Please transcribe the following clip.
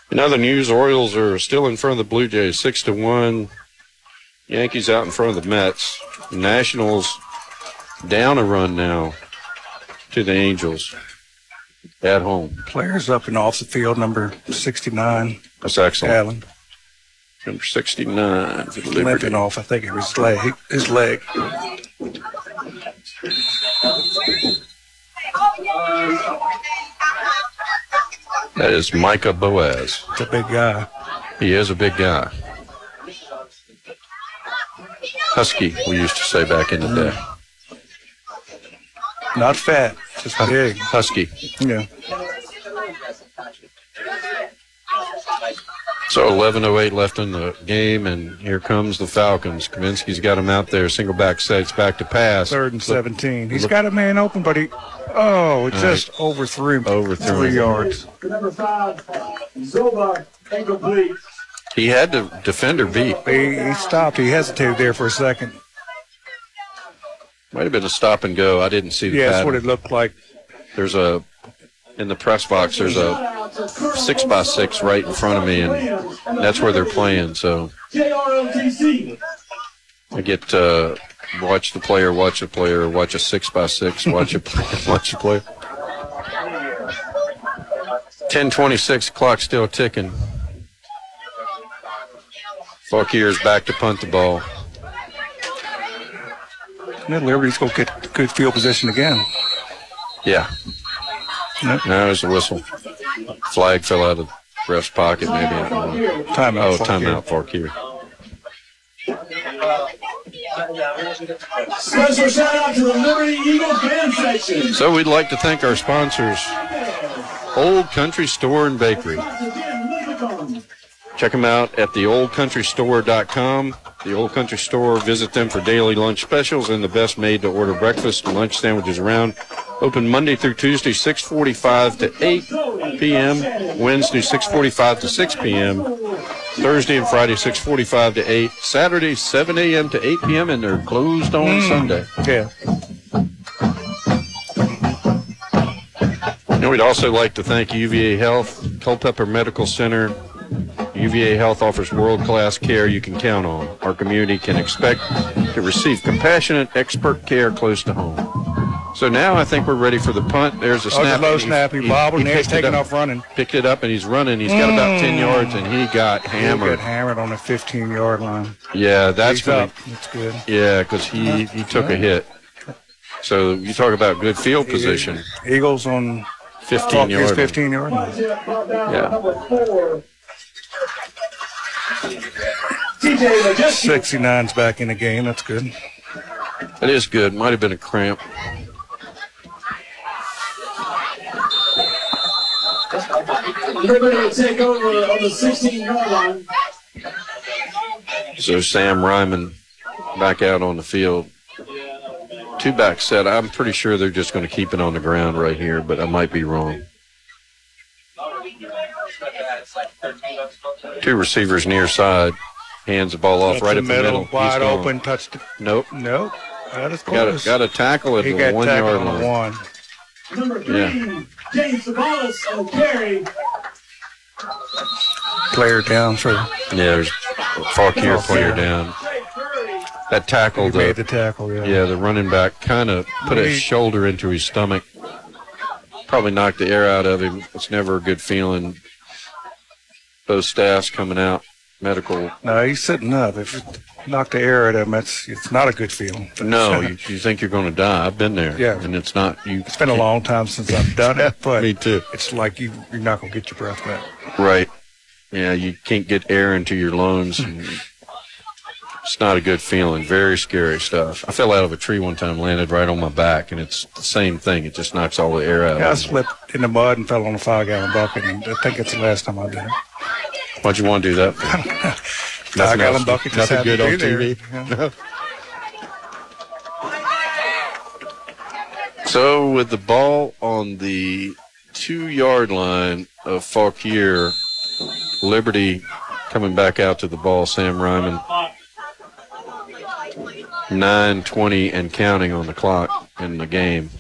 In other news, Orioles are still in front of the Blue Jays, 6-1. Yankees out in front of the Mets. Nationals down a run now to the Angels at home. Players up and off the field, number 69. That's excellent. Allen. Number 69 for the Liberty. Limping off, I think it was his leg. That is Micah Boaz. It's a big guy. He is a big guy. Husky, we used to say back in the day. Not fat, just big. Husky. Yeah. So 11:08 left in the game, and here comes the Falcons. Kaminsky's got him out there. Single back sets back to pass. 3rd and 17. He's got a man open, but it just overthrew him. Overthrew 3 him. yards. Number 5, Zoba, incomplete. He had the defender beat. He stopped. He hesitated there for a second. Might have been a stop and go. I didn't see the Yeah, that's pattern. what it looked like. There's in the press box, there's a 6x6 right in front of me, and that's where they're playing. So JROTC. I get to watch the player, watch a 6x6, watch a player. 10:26, clock still ticking. Fauquier's back to punt the ball. And then Liberty's going to get good field position again. Yeah. Yep. Now there's the whistle. Flag fell out of the ref's pocket, maybe. I don't know. Timeout. Timeout, Fauquier. Special shout out to the Liberty Eagles band section. So we'd like to thank our sponsors, Old Country Store and Bakery. Check them out at theoldcountrystore.com. The Old Country Store, visit them for daily lunch specials and the best made-to-order breakfast and lunch sandwiches around. Open Monday through Tuesday, 6:45 to 8 p.m., Wednesday, 6:45 to 6 p.m., Thursday and Friday, 6:45 to 8, Saturday, 7 a.m. to 8 p.m., and they're closed on Sunday. Yeah. And we'd also like to thank UVA Health, Culpeper Medical Center. UVA Health offers world-class care you can count on. Our community can expect to receive compassionate, expert care close to home. So now I think we're ready for the punt. There's a snap. Low snap. He bobbled, and he's taking off running. Picked it up, and he's running. He's got about 10 yards, and he got hammered. He got hammered on the 15-yard line. Yeah, that's up. That's good. Yeah, because he took a hit. So you talk about good field position. Eagles on 15-yard. 15-yard line. Yeah. 69's back in the game. That's good. That is good. Might have been a cramp. Liberty will take over on the 16-yard line. So Sam Ryman back out on the field. Two-back set. I'm pretty sure they're just going to keep it on the ground right here, but I might be wrong. Two receivers near side. Hands the ball off right up the middle. Wide open. Touched it. Nope. That is close. Got to tackle at the 1 yard line. One. Number 3, James Sabalas on carry. Player down for. Yeah, there's Fauquier player down. That tackle. He made the tackle, yeah. Yeah, the running back kind of put his shoulder into his stomach. Probably knocked the air out of him. It's never a good feeling. Both staffs coming out. Medical. No, he's sitting up. If it knocked the air out of him, it's not a good feeling. No, you think you're going to die. I've been there. Yeah. And it's not. It's been a long time since I've done it, but me too. It's like you're not going to get your breath back. Right. Yeah, you can't get air into your lungs. It's not a good feeling. Very scary stuff. I fell out of a tree one time, landed right on my back, and it's the same thing. It just knocks all the air out. Yeah, I slipped in the mud and fell on a 5-gallon bucket, and I think it's the last time I did it. Why'd you want to do that? 5-gallon bucket just nothing good on TV. Yeah. So with the ball on the 2-yard line of Fauquier, Liberty coming back out to the ball. Sam Ryman, 9:20 and counting on the clock in the game.